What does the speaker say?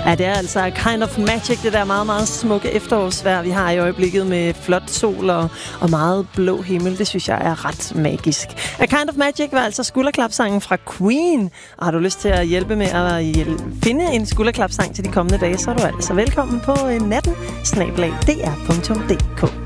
Ja, det er altså a kind of magic, det der meget, meget smukke efterårsvejr, vi har i øjeblikket med flot sol og meget blå himmel. Det synes jeg er ret magisk. A kind of magic var altså skulderklapsangen fra Queen. Og har du lyst til at hjælpe med at finde en skulderklapsang til de kommende dage, så er du altså velkommen på natten@dr.dk.